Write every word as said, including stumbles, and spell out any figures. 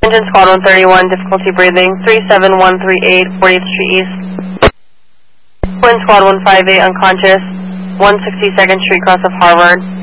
Engine Squad one thirty-one, difficulty breathing, three seven one three eight, fortieth Street East. Twin Squad one five eight, unconscious, one sixty-second Street cross of Harvard.